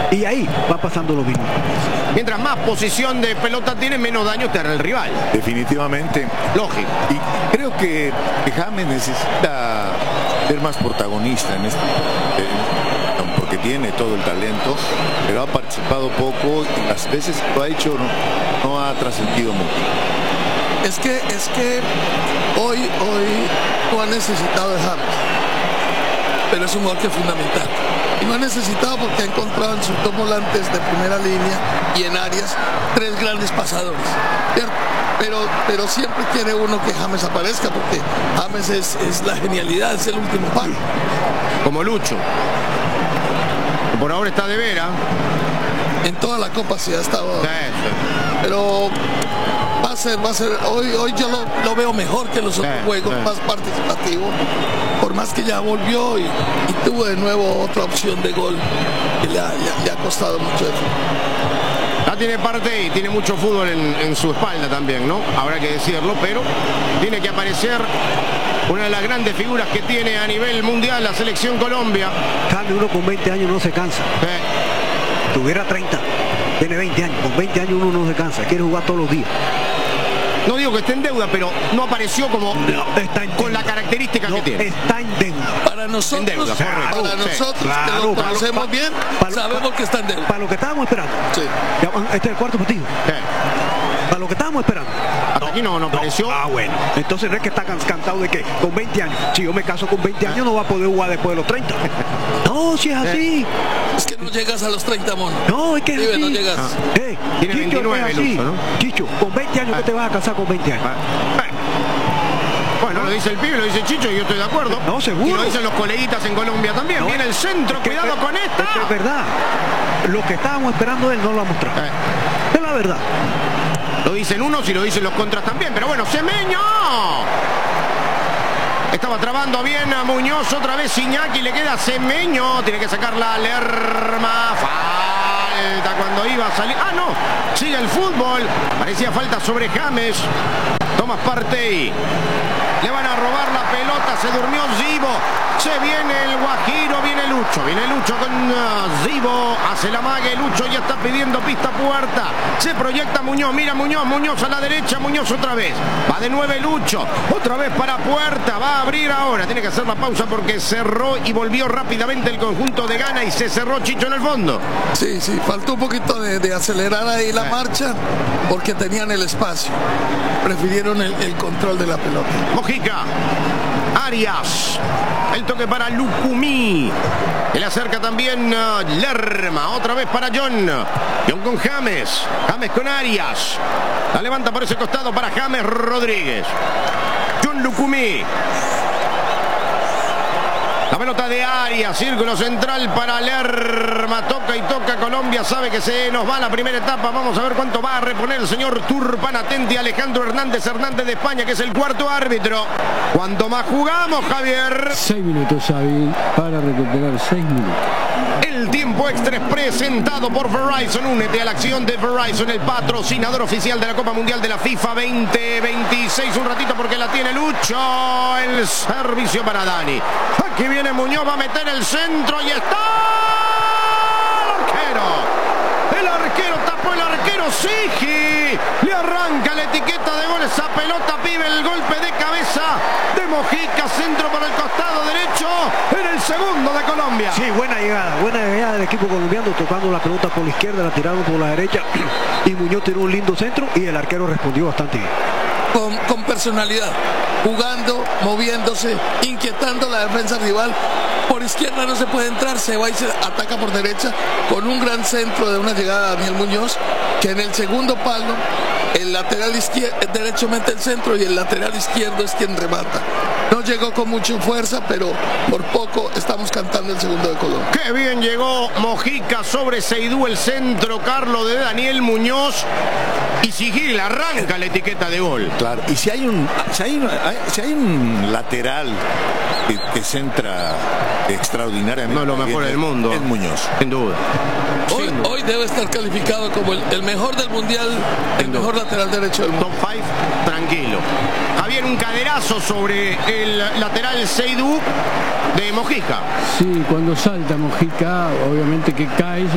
Y ahí va pasando lo mismo. Mientras más posición de pelota tiene, menos daño te hará el rival. Definitivamente. Lógico. Y creo que James necesita ser más protagonista en este, porque tiene todo el talento, pero ha participado poco y las veces que lo ha hecho no ha trascendido mucho. Es que hoy no ha necesitado de James, pero es un gol que es fundamental. Y no ha necesitado porque ha encontrado en sus dos volantes de primera línea y en Arias 3 grandes pasadores, ¿cierto? Pero siempre quiere uno que James aparezca, porque James es la genialidad, es el último palo. Como Lucho, que por ahora está de vera. En toda la Copa sí ha estado. Sí. Pero va a ser, hoy yo lo veo mejor que los otros juegos, más participativo, por más que ya volvió y tuvo de nuevo otra opción de gol que le ha costado mucho eso. Ya tiene parte y tiene mucho fútbol en su espalda también, ¿no? Habrá que decirlo, pero tiene que aparecer una de las grandes figuras que tiene a nivel mundial la selección Colombia. Cambio, uno con 20 años no se cansa. Tuviera 30, tiene 20 años, con 20 años uno no se cansa, quiere jugar todos los días. No digo que esté en deuda, pero no apareció como con la característica que tiene. Está en deuda. Para nosotros, que lo conocemos bien, sabemos que está en deuda. Para lo que estábamos esperando. Sí. Este es el cuarto partido. Para lo que estábamos esperando. Hasta aquí no apareció. Bueno. Entonces no es que está cansado de que con 20 años. Si yo me caso con 20 años no va a poder jugar después de los 30. No, si es así. Es que no llegas a los 30, mono. No, es que es así. No llegas. Tiene Chicho, 29 es así. Lucho, ¿no? Chicho, con 20 años que te vas a casar con 20 años. Bueno, lo dice el pibe, lo dice Chicho y yo estoy de acuerdo. No, seguro. Y lo dicen los coleguitas en Colombia también. Viene el centro, cuidado con esta. Es verdad. Lo que estábamos esperando él no lo ha mostrado. Es la verdad. Lo dicen unos y lo dicen los contras también. Pero bueno, Semeño. Estaba trabando bien a Muñoz, otra vez Iñaki, le queda Semeño. Tiene que sacarla a Lerma. Falta cuando iba a salir. Ah, no. Sigue el fútbol. Parecía falta sobre James. Tomás Partey. Le van a robar la pelota. Se durmió Zibo. Se viene el Guajiro. Viene Lucho con Zibo. Hace la mague. Lucho ya está pidiendo pista puerta. Se proyecta Muñoz. Mira Muñoz a la derecha. Muñoz otra vez. Va de 9 Lucho. Otra vez para puerta. Va a abrir ahora. Tiene que hacer la pausa porque cerró y volvió rápidamente el conjunto de Ghana y se cerró Chicho en el fondo. Sí. Faltó un poquito de acelerar ahí la marcha porque tenían el espacio. Prefirieron el control de la pelota. Mojica. Arias. El toque para Lucumí. Que le acerca también Lerma. Otra vez para John con James. James con Arias. La levanta por ese costado para James Rodríguez. John Lucumí. La pelota de Arias, círculo central para Lerma, toca y toca Colombia, sabe que se nos va la primera etapa, vamos a ver cuánto va a reponer el señor Turpan, atente Alejandro Hernández de España, que es el cuarto árbitro. ¿Cuánto más jugamos, Javier? 6 minutos, Xavi, para recuperar 6 minutos. El tiempo extra es presentado por Verizon. Únete a la acción de Verizon, el patrocinador oficial de la Copa Mundial de la FIFA 2026. Un ratito porque la tiene Lucho. El servicio para Dani. Aquí viene Muñoz, va a meter el centro y está el arquero tapó el arquero Sigi, le arranca la etiqueta de gol esa pelota, pibe, el golpe de cabeza de Mojica, centro por el costado derecho en el segundo de Colombia. Sí, buena llegada del equipo colombiano, tocando la pelota por la izquierda, la tiraron por la derecha y Muñoz tiró un lindo centro y el arquero respondió bastante bien. Con personalidad, jugando, moviéndose, inquietando la defensa rival. Por izquierda no se puede entrar, se va y se ataca por derecha con un gran centro de una llegada de Daniel Muñoz, que en el segundo palo el lateral derecho mete el centro y el lateral izquierdo es quien remata. No llegó con mucha fuerza, pero por poco estamos cantando el segundo de Colombia. Qué bien llegó Mojica sobre Seydú, el centro, Carlos, de Daniel Muñoz. Y Sigil arranca la etiqueta de gol. Claro, y si hay un lateral que centra extraordinariamente, no, lo mejor del mundo, es Muñoz, sin duda. Hoy debe estar calificado como el mejor del mundial, el mejor lateral derecho del mundo. Top 5, tranquilo. Javier, un caderazo sobre el lateral Seydú de Mojica. Sí, cuando salta Mojica, obviamente que cae.